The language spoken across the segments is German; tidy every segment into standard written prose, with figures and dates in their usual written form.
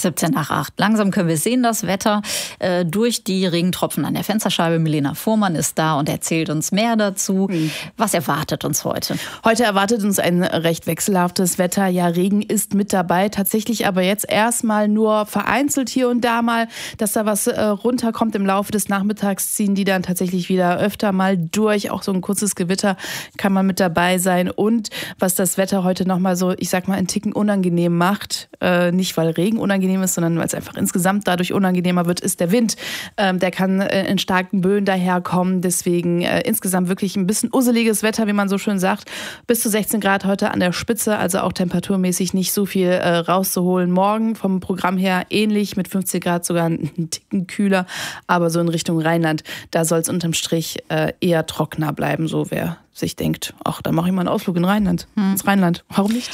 7:17. Langsam können wir sehen, das Wetter durch die Regentropfen an der Fensterscheibe. Milena Fuhrmann ist da und erzählt uns mehr dazu. Was erwartet uns heute? Heute erwartet uns ein recht wechselhaftes Wetter. Ja, Regen ist mit dabei. Tatsächlich aber jetzt erstmal nur vereinzelt hier und da mal, dass da was runterkommt. Im Laufe des Nachmittags ziehen die dann tatsächlich wieder öfter mal durch. Auch so ein kurzes Gewitter kann man mit dabei sein. Und was das Wetter heute nochmal so, ich sag mal, einen Ticken unangenehm macht, nicht weil Regen unangenehm ist, sondern weil es einfach insgesamt dadurch unangenehmer wird, ist der Wind. Der kann in starken Böen daherkommen. Deswegen insgesamt wirklich ein bisschen usseliges Wetter, wie man so schön sagt. Bis zu 16 Grad heute an der Spitze, also auch temperaturmäßig nicht so viel rauszuholen. Morgen vom Programm her ähnlich, mit 50 Grad sogar einen Ticken kühler, aber so in Richtung Rheinland, da soll es unterm Strich eher trockener bleiben, so wer sich denkt, ach, dann mache ich mal einen Ausflug in Rheinland, ins Rheinland. Warum nicht?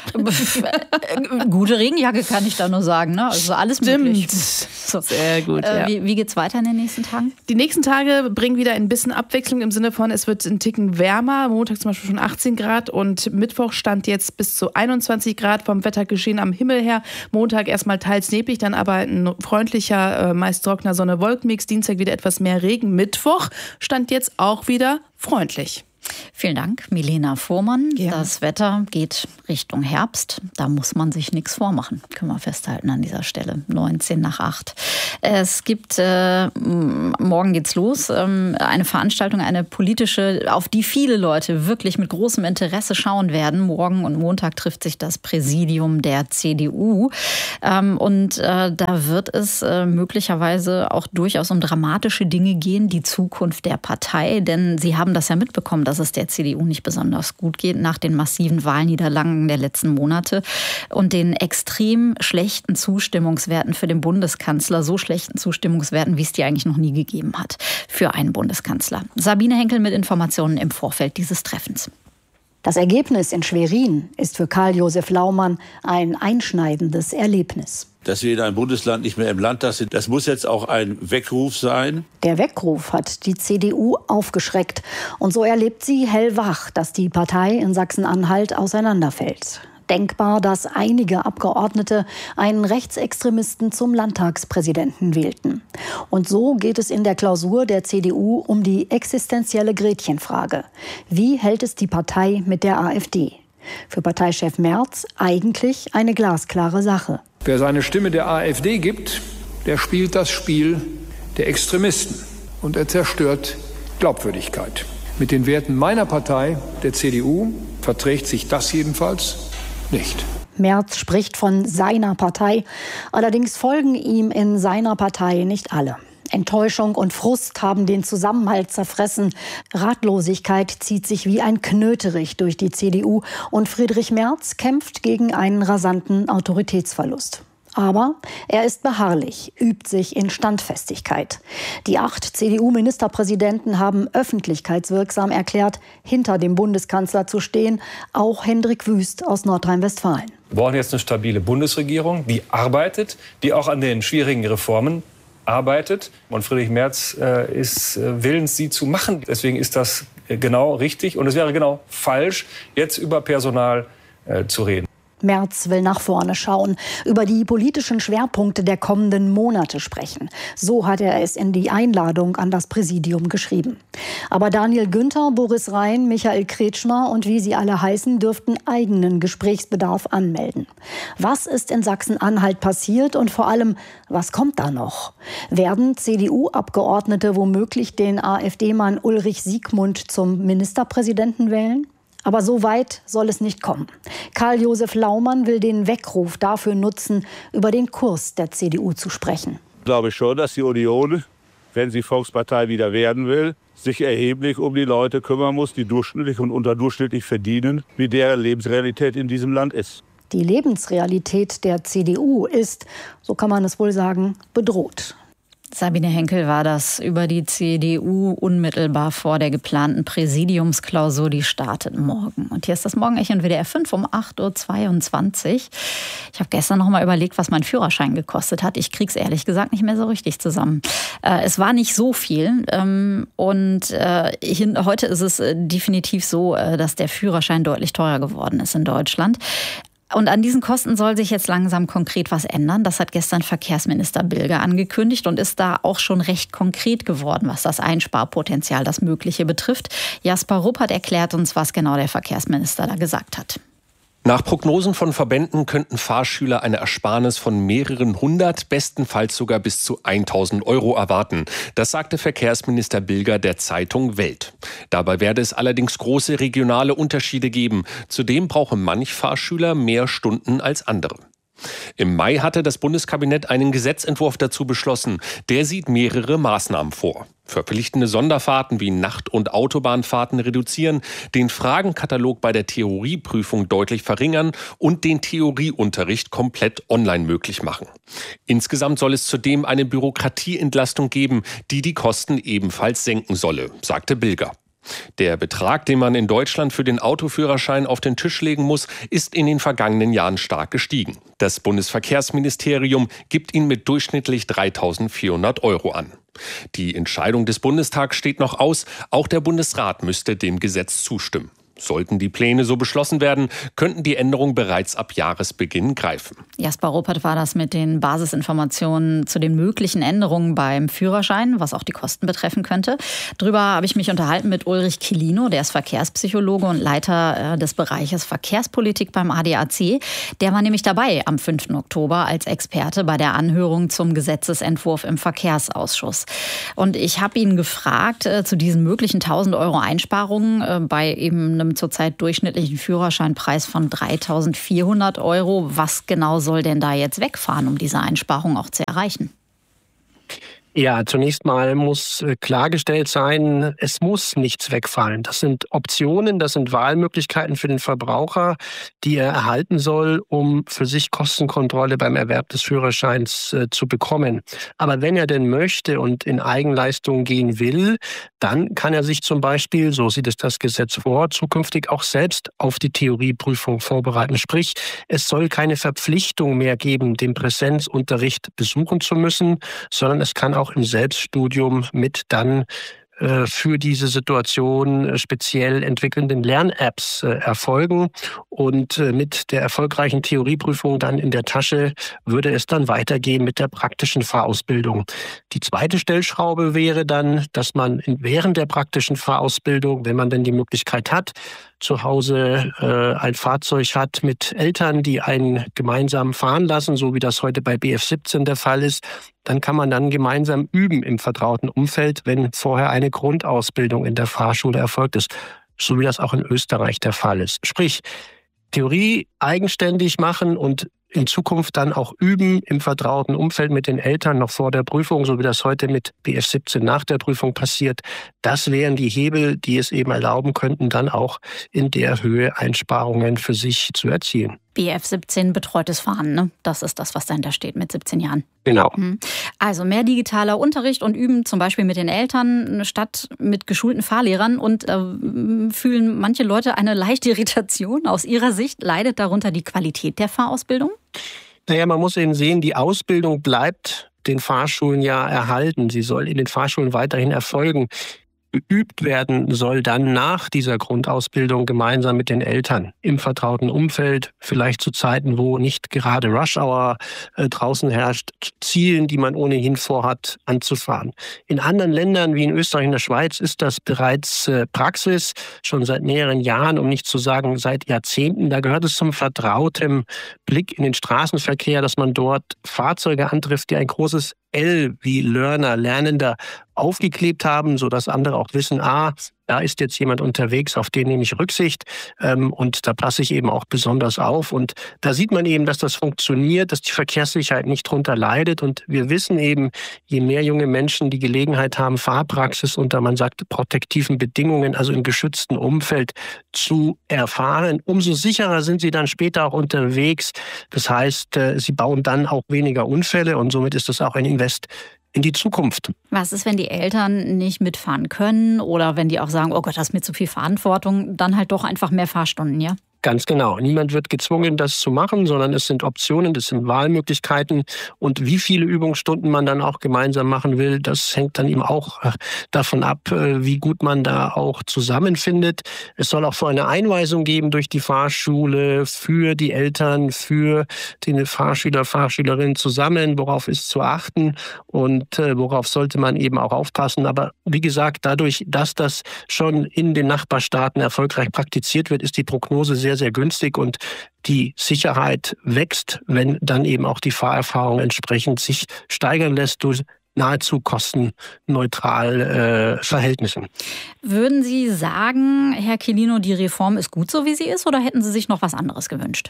Gute Regenjacke kann ich da nur sagen, ne? Also alles möglich. So. Sehr gut, ja. Wie geht's weiter in den nächsten Tagen? Die nächsten Tage bringen wieder ein bisschen Abwechslung im Sinne von, es wird ein Ticken wärmer. Montag zum Beispiel schon 18 Grad und Mittwoch stand jetzt bis zu 21 Grad vom Wettergeschehen am Himmel her. Montag erstmal teils neblig, dann aber ein freundlicher, meist trockener Sonne-Wolkenmix. Dienstag wieder etwas mehr Regen. Mittwoch stand jetzt auch wieder freundlich. Vielen Dank, Milena Fuhrmann. Ja. Das Wetter geht Richtung Herbst. Da muss man sich nichts vormachen, können wir festhalten an dieser Stelle. 7:19. Es gibt, morgen geht's los, eine Veranstaltung, eine politische, auf die viele Leute wirklich mit großem Interesse schauen werden. Morgen und Montag trifft sich das Präsidium der CDU. Und da wird es möglicherweise auch durchaus um dramatische Dinge gehen, die Zukunft der Partei. Denn Sie haben das ja mitbekommen, dass es der CDU nicht besonders gut geht nach den massiven Wahlniederlagen der letzten Monate und den extrem schlechten Zustimmungswerten für den Bundeskanzler, so schlechten Zustimmungswerten, wie es die eigentlich noch nie gegeben hat für einen Bundeskanzler. Sabine Henkel mit Informationen im Vorfeld dieses Treffens. Das Ergebnis in Schwerin ist für Karl-Josef Laumann ein einschneidendes Erlebnis. Dass wir in einem Bundesland nicht mehr im Landtag sind, das muss jetzt auch ein Weckruf sein. Der Weckruf hat die CDU aufgeschreckt. Und so erlebt sie hellwach, dass die Partei in Sachsen-Anhalt auseinanderfällt. Denkbar, dass einige Abgeordnete einen Rechtsextremisten zum Landtagspräsidenten wählten. Und so geht es in der Klausur der CDU um die existenzielle Gretchenfrage. Wie hält es die Partei mit der AfD? Für Parteichef Merz eigentlich eine glasklare Sache. Wer seine Stimme der AfD gibt, der spielt das Spiel der Extremisten. Und er zerstört Glaubwürdigkeit. Mit den Werten meiner Partei, der CDU, verträgt sich das jedenfalls nicht. Merz spricht von seiner Partei. Allerdings folgen ihm in seiner Partei nicht alle. Enttäuschung und Frust haben den Zusammenhalt zerfressen. Ratlosigkeit zieht sich wie ein Knöterich durch die CDU. Und Friedrich Merz kämpft gegen einen rasanten Autoritätsverlust. Aber er ist beharrlich, übt sich in Standfestigkeit. Die 8 CDU-Ministerpräsidenten haben öffentlichkeitswirksam erklärt, hinter dem Bundeskanzler zu stehen, auch Hendrik Wüst aus Nordrhein-Westfalen. Wir brauchen jetzt eine stabile Bundesregierung, die arbeitet, die auch an den schwierigen Reformen arbeitet. Und Friedrich Merz ist willens, sie zu machen. Deswegen ist das genau richtig. Und es wäre genau falsch, jetzt über Personal zu reden. Merz will nach vorne schauen, über die politischen Schwerpunkte der kommenden Monate sprechen. So hat er es in die Einladung an das Präsidium geschrieben. Aber Daniel Günther, Boris Rhein, Michael Kretschmer und wie sie alle heißen, dürften eigenen Gesprächsbedarf anmelden. Was ist in Sachsen-Anhalt passiert und vor allem, was kommt da noch? Werden CDU-Abgeordnete womöglich den AfD-Mann Ulrich Siegmund zum Ministerpräsidenten wählen? Aber so weit soll es nicht kommen. Karl-Josef Laumann will den Weckruf dafür nutzen, über den Kurs der CDU zu sprechen. Ich glaube schon, dass die Union, wenn sie Volkspartei wieder werden will, sich erheblich um die Leute kümmern muss, die durchschnittlich und unterdurchschnittlich verdienen, wie deren Lebensrealität in diesem Land ist. Die Lebensrealität der CDU ist, so kann man es wohl sagen, bedroht. Sabine Henkel war das über die CDU unmittelbar vor der geplanten Präsidiumsklausur, die startet morgen. Und hier ist das Morgenecho in WDR 5 um 8:22 Uhr. Ich habe gestern noch mal überlegt, was mein Führerschein gekostet hat. Ich krieg's ehrlich gesagt nicht mehr so richtig zusammen. Es war nicht so viel. Heute ist es definitiv so, dass der Führerschein deutlich teurer geworden ist in Deutschland. Und an diesen Kosten soll sich jetzt langsam konkret was ändern. Das hat gestern Verkehrsminister Bilger angekündigt und ist da auch schon recht konkret geworden, was das Einsparpotenzial, das Mögliche betrifft. Jasper Ruppert erklärt uns, was genau der Verkehrsminister da gesagt hat. Nach Prognosen von Verbänden könnten Fahrschüler eine Ersparnis von mehreren hundert, bestenfalls sogar bis zu 1.000 € erwarten. Das sagte Verkehrsminister Bilger der Zeitung Welt. Dabei werde es allerdings große regionale Unterschiede geben. Zudem brauche manch Fahrschüler mehr Stunden als andere. Im Mai hatte das Bundeskabinett einen Gesetzentwurf dazu beschlossen. Der sieht mehrere Maßnahmen vor. Verpflichtende Sonderfahrten wie Nacht- und Autobahnfahrten reduzieren, den Fragenkatalog bei der Theorieprüfung deutlich verringern und den Theorieunterricht komplett online möglich machen. Insgesamt soll es zudem eine Bürokratieentlastung geben, die die Kosten ebenfalls senken solle, sagte Bilger. Der Betrag, den man in Deutschland für den Autoführerschein auf den Tisch legen muss, ist in den vergangenen Jahren stark gestiegen. Das Bundesverkehrsministerium gibt ihn mit durchschnittlich 3.400 € an. Die Entscheidung des Bundestags steht noch aus. Auch der Bundesrat müsste dem Gesetz zustimmen. Sollten die Pläne so beschlossen werden, könnten die Änderungen bereits ab Jahresbeginn greifen. Jasper Ruppert war das mit den Basisinformationen zu den möglichen Änderungen beim Führerschein, was auch die Kosten betreffen könnte. Darüber habe ich mich unterhalten mit Ulrich Kilino, der ist Verkehrspsychologe und Leiter des Bereiches Verkehrspolitik beim ADAC. Der war nämlich dabei am 5. Oktober als Experte bei der Anhörung zum Gesetzesentwurf im Verkehrsausschuss. Und ich habe ihn gefragt zu diesen möglichen 1.000 € Einsparungen bei eben einem zurzeit durchschnittlichen Führerscheinpreis von 3.400 €. Was genau soll denn da jetzt wegfahren, um diese Einsparung auch zu erreichen? Ja, zunächst mal muss klargestellt sein, es muss nichts wegfallen. Das sind Optionen, das sind Wahlmöglichkeiten für den Verbraucher, die er erhalten soll, um für sich Kostenkontrolle beim Erwerb des Führerscheins zu bekommen. Aber wenn er denn möchte und in Eigenleistung gehen will, dann kann er sich zum Beispiel, so sieht es das Gesetz vor, zukünftig auch selbst auf die Theorieprüfung vorbereiten. Sprich, es soll keine Verpflichtung mehr geben, den Präsenzunterricht besuchen zu müssen, sondern es kann auch im Selbststudium mit dann für diese Situation speziell entwickelnden Lern-Apps erfolgen. Und mit der erfolgreichen Theorieprüfung dann in der Tasche würde es dann weitergehen mit der praktischen Fahrausbildung. Die zweite Stellschraube wäre dann, dass man während der praktischen Fahrausbildung, wenn man denn die Möglichkeit hat, zu Hause ein Fahrzeug hat mit Eltern, die einen gemeinsam fahren lassen, so wie das heute bei BF17 der Fall ist, dann kann man dann gemeinsam üben im vertrauten Umfeld, wenn vorher eine Grundausbildung in der Fahrschule erfolgt ist, so wie das auch in Österreich der Fall ist. Sprich, Theorie eigenständig machen und in Zukunft dann auch üben im vertrauten Umfeld mit den Eltern noch vor der Prüfung, so wie das heute mit BF17 nach der Prüfung passiert. Das wären die Hebel, die es eben erlauben könnten, dann auch in der Höhe Einsparungen für sich zu erzielen. BF17 betreutes Fahren, ne? Das ist das, was dahinter steht mit 17 Jahren. Genau. Also mehr digitaler Unterricht und Üben zum Beispiel mit den Eltern statt mit geschulten Fahrlehrern. Und fühlen manche Leute eine leichte Irritation. Aus ihrer Sicht leidet darunter die Qualität der Fahrausbildung? Naja, man muss eben sehen, die Ausbildung bleibt den Fahrschulen ja erhalten. Sie soll in den Fahrschulen weiterhin erfolgen. Geübt werden soll dann nach dieser Grundausbildung gemeinsam mit den Eltern im vertrauten Umfeld, vielleicht zu Zeiten, wo nicht gerade Rush-Hour draußen herrscht, Zielen, die man ohnehin vorhat, anzufahren. In anderen Ländern wie in Österreich und der Schweiz ist das bereits Praxis, schon seit mehreren Jahren, um nicht zu sagen seit Jahrzehnten. Da gehört es zum vertrauten Blick in den Straßenverkehr, dass man dort Fahrzeuge antrifft, die ein großes L wie Learner, Lernender aufgeklebt haben, sodass andere auch wissen, da ist jetzt jemand unterwegs, auf den nehme ich Rücksicht und da passe ich eben auch besonders auf. Und da sieht man eben, dass das funktioniert, dass die Verkehrssicherheit nicht drunter leidet. Und wir wissen eben, je mehr junge Menschen die Gelegenheit haben, Fahrpraxis unter, man sagt, protektiven Bedingungen, also im geschützten Umfeld zu erfahren, umso sicherer sind sie dann später auch unterwegs. Das heißt, sie bauen dann auch weniger Unfälle und somit ist das auch ein Invest in die Zukunft. Was ist, wenn die Eltern nicht mitfahren können oder wenn die auch sagen, oh Gott, das ist mir zu viel Verantwortung, dann halt doch einfach mehr Fahrstunden, ja? Ganz genau. Niemand wird gezwungen, das zu machen, sondern es sind Optionen, das sind Wahlmöglichkeiten. Und wie viele Übungsstunden man dann auch gemeinsam machen will, das hängt dann eben auch davon ab, wie gut man da auch zusammenfindet. Es soll auch so eine Einweisung geben durch die Fahrschule für die Eltern, für die Fahrschüler, Fahrschülerinnen zusammen, worauf ist zu achten und worauf sollte man eben auch aufpassen. Aber wie gesagt, dadurch, dass das schon in den Nachbarstaaten erfolgreich praktiziert wird, ist die Prognose sehr, sehr günstig und die Sicherheit wächst, wenn dann eben auch die Fahrerfahrung entsprechend sich steigern lässt durch nahezu kostenneutral Verhältnissen. Würden Sie sagen, Herr Quilino, die Reform ist gut so, wie sie ist, oder hätten Sie sich noch was anderes gewünscht?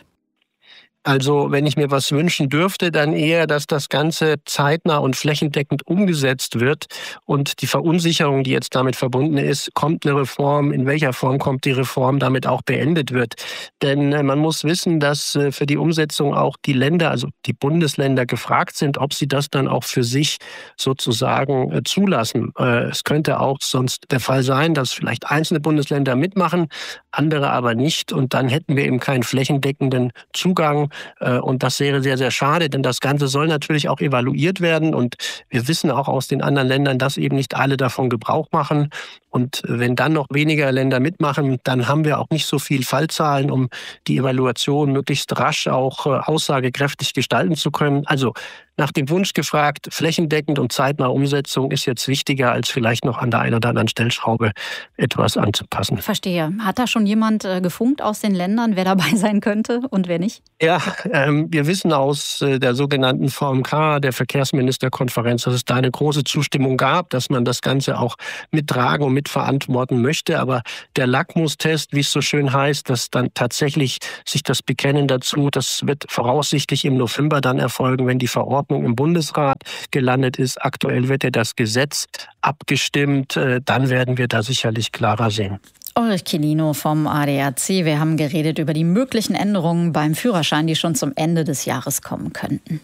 Also wenn ich mir was wünschen dürfte, dann eher, dass das Ganze zeitnah und flächendeckend umgesetzt wird und die Verunsicherung, die jetzt damit verbunden ist, kommt eine Reform, in welcher Form kommt die Reform, damit auch beendet wird. Denn man muss wissen, dass für die Umsetzung auch die Länder, also die Bundesländer gefragt sind, ob sie das dann auch für sich sozusagen zulassen. Es könnte auch sonst der Fall sein, dass vielleicht einzelne Bundesländer mitmachen, andere aber nicht und dann hätten wir eben keinen flächendeckenden Zugang. Und das wäre sehr, sehr schade, denn das Ganze soll natürlich auch evaluiert werden. Und wir wissen auch aus den anderen Ländern, dass eben nicht alle davon Gebrauch machen. Und wenn dann noch weniger Länder mitmachen, dann haben wir auch nicht so viel Fallzahlen, um die Evaluation möglichst rasch auch aussagekräftig gestalten zu können. Also nach dem Wunsch gefragt, flächendeckend und zeitnahe Umsetzung ist jetzt wichtiger, als vielleicht noch an der einen oder anderen Stellschraube etwas anzupassen. Verstehe. Hat da schon jemand gefunkt aus den Ländern, wer dabei sein könnte und wer nicht? Ja, wir wissen aus der sogenannten VMK, der Verkehrsministerkonferenz, dass es da eine große Zustimmung gab, dass man das Ganze auch mittragen und mitverantworten möchte. Aber der Lackmustest, wie es so schön heißt, dass dann tatsächlich sich das Bekennen dazu, das wird voraussichtlich im November dann erfolgen, wenn die Verordnung im Bundesrat gelandet ist. Aktuell wird ja das Gesetz abgestimmt. Dann werden wir da sicherlich klarer sehen. Ulrich Quilino vom ADAC. Wir haben geredet über die möglichen Änderungen beim Führerschein, die schon zum Ende des Jahres kommen könnten.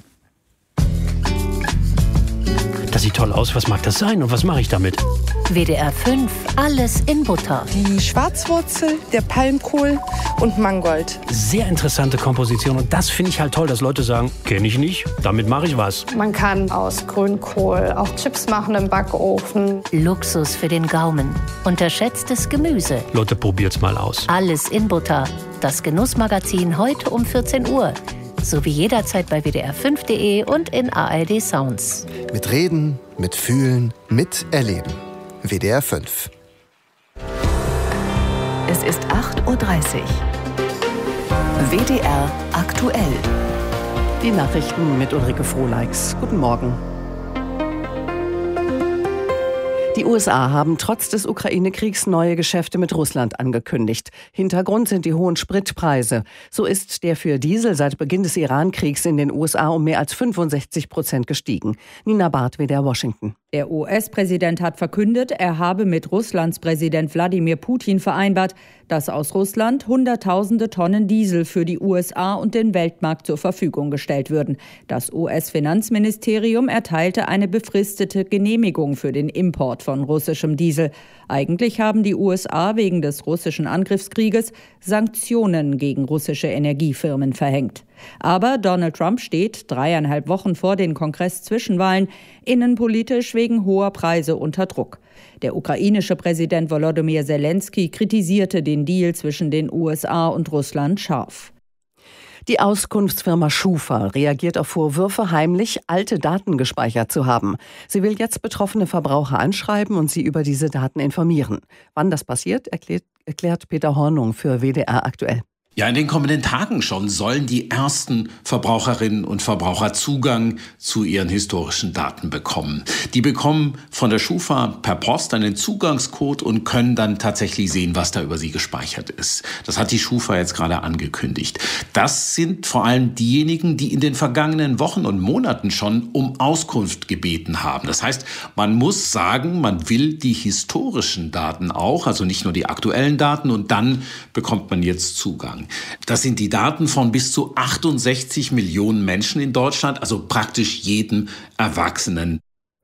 Das sieht toll aus. Was mag das sein und was mache ich damit? WDR 5, alles in Butter. Die Schwarzwurzel, der Palmkohl und Mangold. Sehr interessante Komposition und das finde ich halt toll, dass Leute sagen, kenne ich nicht, damit mache ich was. Man kann aus Grünkohl auch Chips machen im Backofen. Luxus für den Gaumen. Unterschätztes Gemüse. Leute, probiert's mal aus. Alles in Butter. Das Genussmagazin heute um 14 Uhr. Sowie jederzeit bei wdr5.de und in ARD Sounds. Mit Reden, mit Fühlen, mit Erleben. WDR 5. Es ist 8:30 Uhr. WDR aktuell. Die Nachrichten mit Ulrike Frohleix. Guten Morgen. Die USA haben trotz des Ukraine-Kriegs neue Geschäfte mit Russland angekündigt. Hintergrund sind die hohen Spritpreise. So ist der für Diesel seit Beginn des Iran-Kriegs in den USA um mehr als 65% gestiegen. Nina Barth, WDR Washington. Der US-Präsident hat verkündet, er habe mit Russlands Präsident Wladimir Putin vereinbart, dass aus Russland Hunderttausende Tonnen Diesel für die USA und den Weltmarkt zur Verfügung gestellt würden. Das US-Finanzministerium erteilte eine befristete Genehmigung für den Import von russischem Diesel. Eigentlich haben die USA wegen des russischen Angriffskrieges Sanktionen gegen russische Energiefirmen verhängt. Aber Donald Trump steht 3,5 Wochen vor den Kongress-Zwischenwahlen innenpolitisch wegen hoher Preise unter Druck. Der ukrainische Präsident Volodymyr Zelensky kritisierte den Deal zwischen den USA und Russland scharf. Die Auskunftsfirma Schufa reagiert auf Vorwürfe, heimlich alte Daten gespeichert zu haben. Sie will jetzt betroffene Verbraucher anschreiben und sie über diese Daten informieren. Wann das passiert, erklärt Peter Hornung für WDR aktuell. Ja, in den kommenden Tagen schon sollen die ersten Verbraucherinnen und Verbraucher Zugang zu ihren historischen Daten bekommen. Die bekommen von der Schufa per Post einen Zugangscode und können dann tatsächlich sehen, was da über sie gespeichert ist. Das hat die Schufa jetzt gerade angekündigt. Das sind vor allem diejenigen, die in den vergangenen Wochen und Monaten schon um Auskunft gebeten haben. Das heißt, man muss sagen, man will die historischen Daten auch, also nicht nur die aktuellen Daten, und dann bekommt man jetzt Zugang. Das sind die Daten von bis zu 68 Millionen Menschen in Deutschland, also praktisch jedem Erwachsenen.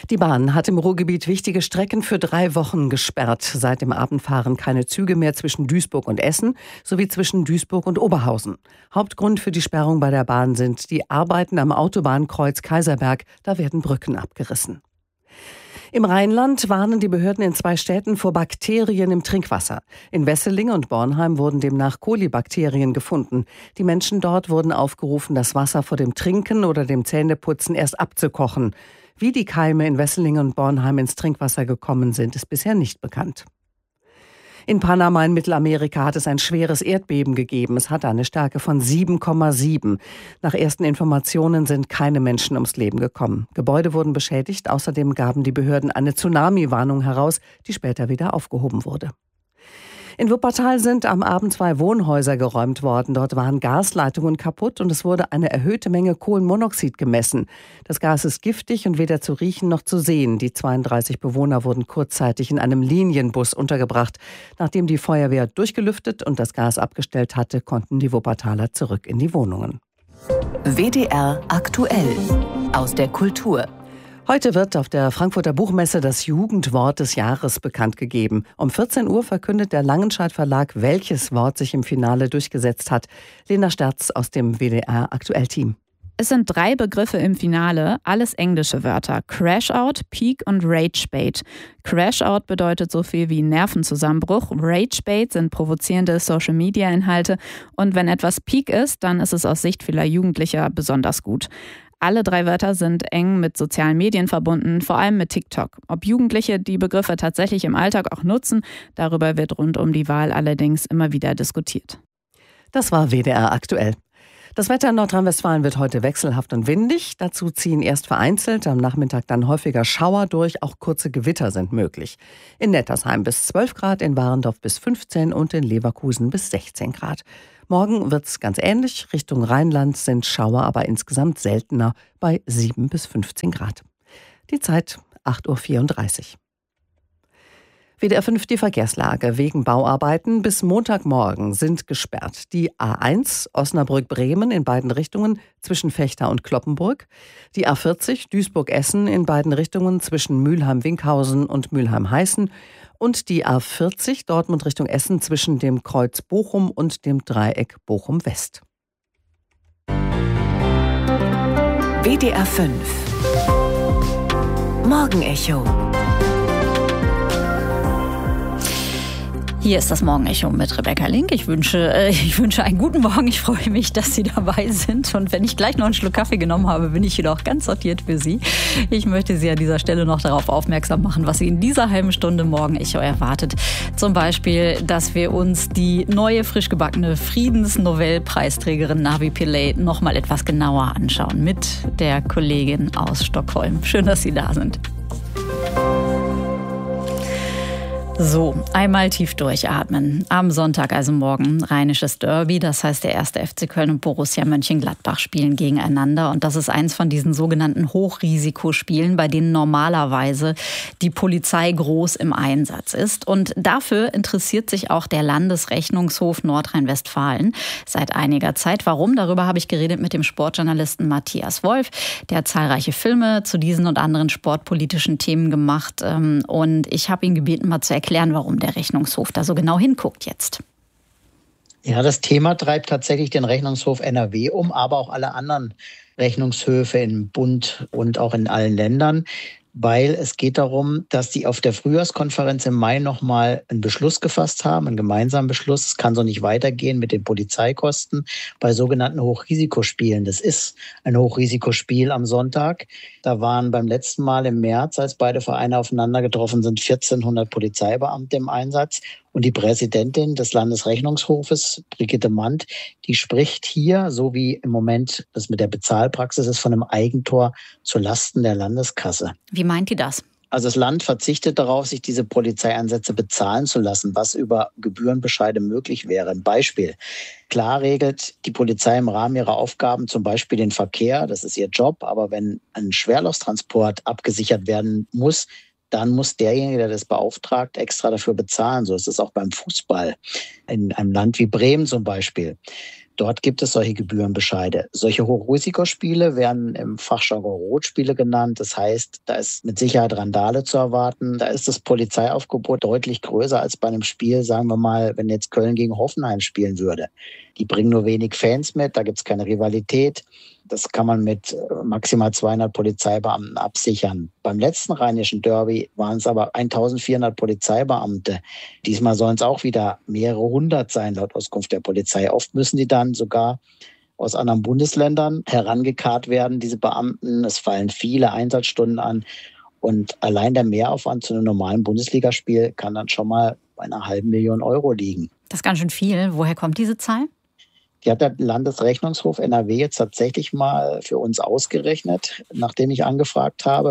Die Bahn hat im Ruhrgebiet wichtige Strecken für 3 Wochen gesperrt. Seit dem Abend fahren keine Züge mehr zwischen Duisburg und Essen sowie zwischen Duisburg und Oberhausen. Hauptgrund für die Sperrung bei der Bahn sind die Arbeiten am Autobahnkreuz Kaiserberg. Da werden Brücken abgerissen. Im Rheinland warnen die Behörden in 2 Städten vor Bakterien im Trinkwasser. In Wesseling und Bornheim wurden demnach Kolibakterien gefunden. Die Menschen dort wurden aufgerufen, das Wasser vor dem Trinken oder dem Zähneputzen erst abzukochen. Wie die Keime in Wesseling und Bornheim ins Trinkwasser gekommen sind, ist bisher nicht bekannt. In Panama in Mittelamerika hat es ein schweres Erdbeben gegeben. Es hatte eine Stärke von 7,7. Nach ersten Informationen sind keine Menschen ums Leben gekommen. Gebäude wurden beschädigt. Außerdem gaben die Behörden eine Tsunami-Warnung heraus, die später wieder aufgehoben wurde. In Wuppertal sind am Abend 2 Wohnhäuser geräumt worden. Dort waren Gasleitungen kaputt und es wurde eine erhöhte Menge Kohlenmonoxid gemessen. Das Gas ist giftig und weder zu riechen noch zu sehen. Die 32 Bewohner wurden kurzzeitig in einem Linienbus untergebracht. Nachdem die Feuerwehr durchgelüftet und das Gas abgestellt hatte, konnten die Wuppertaler zurück in die Wohnungen. WDR aktuell aus der Kultur. Heute wird auf der Frankfurter Buchmesse das Jugendwort des Jahres bekannt gegeben. Um 14 Uhr verkündet der Langenscheidt Verlag, welches Wort sich im Finale durchgesetzt hat. Lena Sterz aus dem WDR Aktuell-Team. Es sind 3 Begriffe im Finale, alles englische Wörter. Crash-Out, Peak und Rage-Bait. Crash-Out bedeutet so viel wie Nervenzusammenbruch. Rage-Bait sind provozierende Social-Media-Inhalte. Und wenn etwas Peak ist, dann ist es aus Sicht vieler Jugendlicher besonders gut. Alle 3 Wörter sind eng mit sozialen Medien verbunden, vor allem mit TikTok. Ob Jugendliche die Begriffe tatsächlich im Alltag auch nutzen, darüber wird rund um die Wahl allerdings immer wieder diskutiert. Das war WDR aktuell. Das Wetter in Nordrhein-Westfalen wird heute wechselhaft und windig. Dazu ziehen erst vereinzelt, am Nachmittag dann häufiger Schauer durch. Auch kurze Gewitter sind möglich. In Nettersheim bis 12 Grad, in Warendorf bis 15 und in Leverkusen bis 16 Grad. Morgen wird es ganz ähnlich. Richtung Rheinland sind Schauer aber insgesamt seltener bei 7 bis 15 Grad. Die Zeit 8.34 Uhr. WDR 5 die Verkehrslage. Wegen Bauarbeiten bis Montagmorgen sind gesperrt. Die A1 Osnabrück-Bremen in beiden Richtungen zwischen Vechta und Cloppenburg. Die A40 Duisburg-Essen in beiden Richtungen zwischen Mülheim-Winkhausen und Mülheim-Heißen. Und die A40 Dortmund Richtung Essen zwischen dem Kreuz Bochum und dem Dreieck Bochum-West. WDR 5 Morgenecho. Hier ist das Morgenecho mit Rebecca Link. Ich wünsche einen guten Morgen. Ich freue mich, dass Sie dabei sind. Und wenn ich gleich noch einen Schluck Kaffee genommen habe, bin ich jedoch ganz sortiert für Sie. Ich möchte Sie an dieser Stelle noch darauf aufmerksam machen, was Sie in dieser halben Stunde Morgenecho erwartet. Zum Beispiel, dass wir uns die neue, frisch gebackene Friedensnobelpreisträgerin Navi Pillay noch mal etwas genauer anschauen mit der Kollegin aus Stockholm. Schön, dass Sie da sind. So, einmal tief durchatmen. Am Sonntag, also morgen, rheinisches Derby. Das heißt, der 1. FC Köln und Borussia Mönchengladbach spielen gegeneinander. Und das ist eins von diesen sogenannten Hochrisikospielen, bei denen normalerweise die Polizei groß im Einsatz ist. Und dafür interessiert sich auch der Landesrechnungshof Nordrhein-Westfalen seit einiger Zeit. Warum? Darüber habe ich geredet mit dem Sportjournalisten Matthias Wolf. Der hat zahlreiche Filme zu diesen und anderen sportpolitischen Themen gemacht. Und ich habe ihn gebeten, mal zu erklären, warum der Rechnungshof da so genau hinguckt jetzt. Ja, das Thema treibt tatsächlich den Rechnungshof NRW um, aber auch alle anderen Rechnungshöfe im Bund und auch in allen Ländern, weil es geht darum, dass die auf der Frühjahrskonferenz im Mai nochmal einen Beschluss gefasst haben, einen gemeinsamen Beschluss. Es kann so nicht weitergehen mit den Polizeikosten bei sogenannten Hochrisikospielen. Das ist ein Hochrisikospiel am Sonntag. Da waren beim letzten Mal im März, als beide Vereine aufeinander getroffen sind, 1400 Polizeibeamte im Einsatz. Und die Präsidentin des Landesrechnungshofes, Brigitte Mandt, die spricht hier, so wie im Moment das mit der Bezahlpraxis ist, von einem Eigentor zu Lasten der Landeskasse. Wie meint die das? Also das Land verzichtet darauf, sich diese Polizeieinsätze bezahlen zu lassen, was über Gebührenbescheide möglich wäre. Ein Beispiel. Klar regelt die Polizei im Rahmen ihrer Aufgaben zum Beispiel den Verkehr, das ist ihr Job, aber wenn ein Schwerlasttransport abgesichert werden muss, dann muss derjenige, der das beauftragt, extra dafür bezahlen. So ist es auch beim Fußball in einem Land wie Bremen zum Beispiel. Dort gibt es solche Gebührenbescheide. Solche Hochrisikospiele werden im Fachjargon Rotspiele genannt. Das heißt, da ist mit Sicherheit Randale zu erwarten. Da ist das Polizeiaufgebot deutlich größer als bei einem Spiel, sagen wir mal, wenn jetzt Köln gegen Hoffenheim spielen würde. Die bringen nur wenig Fans mit, da gibt es keine Rivalität. Das kann man mit maximal 200 Polizeibeamten absichern. Beim letzten Rheinischen Derby waren es aber 1400 Polizeibeamte. Diesmal sollen es auch wieder mehrere hundert sein, laut Auskunft der Polizei. Oft müssen die dann sogar aus anderen Bundesländern herangekarrt werden, diese Beamten. Es fallen viele Einsatzstunden an. Und allein der Mehraufwand zu einem normalen Bundesligaspiel kann dann schon mal bei einer 500.000 Euro liegen. Das ist ganz schön viel. Woher kommt diese Zahl? Die hat der Landesrechnungshof NRW jetzt tatsächlich mal für uns ausgerechnet, nachdem ich angefragt habe.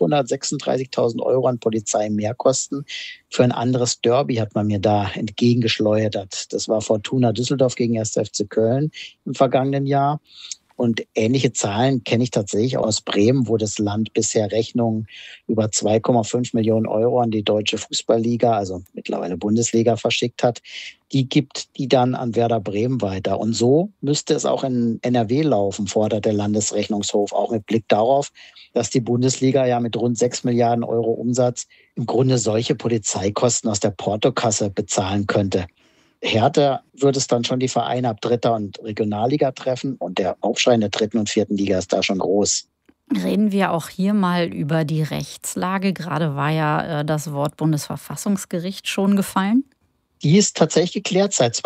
536.000 Euro an Polizeimehrkosten für ein anderes Derby hat man mir da entgegengeschleudert. Das war Fortuna Düsseldorf gegen 1. FC Köln im vergangenen Jahr. Und ähnliche Zahlen kenne ich tatsächlich aus Bremen, wo das Land bisher Rechnungen über 2,5 Millionen Euro an die Deutsche Fußballliga, also mittlerweile Bundesliga, verschickt hat. Die gibt die dann an Werder Bremen weiter. Und so müsste es auch in NRW laufen, fordert der Landesrechnungshof, auch mit Blick darauf, dass die Bundesliga ja mit rund 6 Milliarden Euro Umsatz im Grunde solche Polizeikosten aus der Portokasse bezahlen könnte. Härter wird es dann schon die Vereine ab 3. und Regionalliga treffen und der Aufschrei in der 3. und 4. Liga ist da schon groß. Reden wir auch hier mal über die Rechtslage. Gerade war ja das Wort Bundesverfassungsgericht schon gefallen. Die ist tatsächlich geklärt seit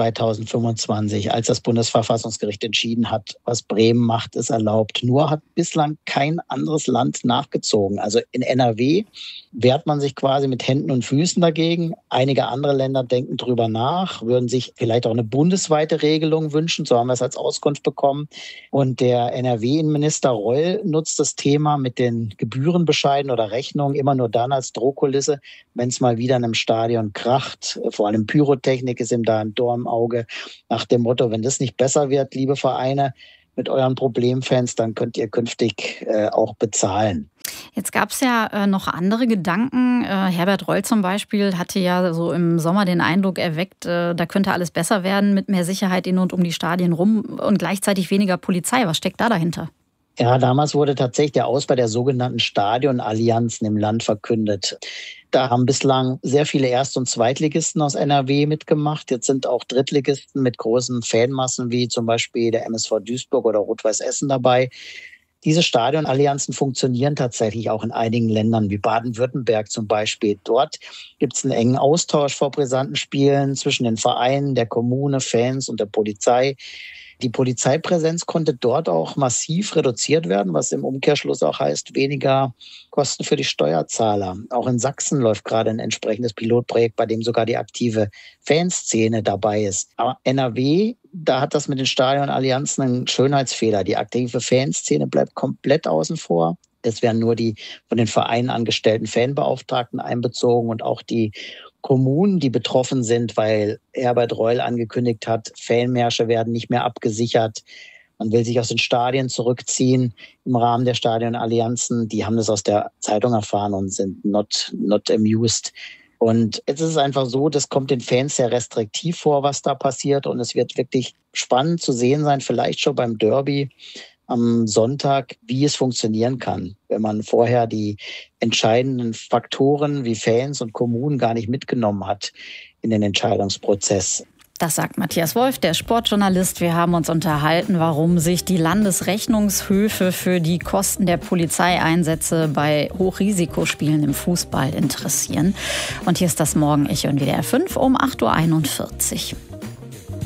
2025, als das Bundesverfassungsgericht entschieden hat, was Bremen macht, ist erlaubt. Nur hat bislang kein anderes Land nachgezogen. Also in NRW wehrt man sich quasi mit Händen und Füßen dagegen. Einige andere Länder denken drüber nach, würden sich vielleicht auch eine bundesweite Regelung wünschen. So haben wir es als Auskunft bekommen. Und der NRW-Innenminister Reul nutzt das Thema mit den Gebührenbescheiden oder Rechnungen immer nur dann als Drohkulisse, wenn es mal wieder in einem Stadion kracht. Vor allem Pyrotechnik ist ihm da ein Dorn im Auge. Nach dem Motto, wenn das nicht besser wird, liebe Vereine, mit euren Problemfans, dann könnt ihr künftig auch bezahlen. Jetzt gab es ja noch andere Gedanken. Herbert Reul zum Beispiel hatte ja so im Sommer den Eindruck erweckt, da könnte alles besser werden mit mehr Sicherheit in und um die Stadien rum und gleichzeitig weniger Polizei. Was steckt da dahinter? Ja, damals wurde tatsächlich der Ausbau der sogenannten Stadionallianzen im Land verkündet. Da haben bislang sehr viele Erst- und Zweitligisten aus NRW mitgemacht. Jetzt sind auch Drittligisten mit großen Fanmassen wie zum Beispiel der MSV Duisburg oder Rot-Weiß Essen dabei. Diese Stadionallianzen funktionieren tatsächlich auch in einigen Ländern, wie Baden-Württemberg zum Beispiel. Dort gibt es einen engen Austausch vor brisanten Spielen zwischen den Vereinen, der Kommune, Fans und der Polizei. Die Polizeipräsenz konnte dort auch massiv reduziert werden, was im Umkehrschluss auch heißt, weniger Kosten für die Steuerzahler. Auch in Sachsen läuft gerade ein entsprechendes Pilotprojekt, bei dem sogar die aktive Fanszene dabei ist. Aber NRW, da hat das mit den Stadionallianzen einen Schönheitsfehler. Die aktive Fanszene bleibt komplett außen vor. Es werden nur die von den Vereinen angestellten Fanbeauftragten einbezogen und auch die Kommunen, die betroffen sind, weil Herbert Reul angekündigt hat, Fanmärsche werden nicht mehr abgesichert. Man will sich aus den Stadien zurückziehen im Rahmen der Stadionallianzen. Die haben das aus der Zeitung erfahren und sind not amused. Und jetzt ist es einfach so, das kommt den Fans sehr restriktiv vor, was da passiert. Und es wird wirklich spannend zu sehen sein, vielleicht schon beim Derby am Sonntag, wie es funktionieren kann, wenn man vorher die entscheidenden Faktoren wie Fans und Kommunen gar nicht mitgenommen hat in den Entscheidungsprozess. Das sagt Matthias Wolf, der Sportjournalist. Wir haben uns unterhalten, warum sich die Landesrechnungshöfe für die Kosten der Polizeieinsätze bei Hochrisikospielen im Fußball interessieren. Und hier ist das Morgenecho in WDR 5 um 8.41 Uhr.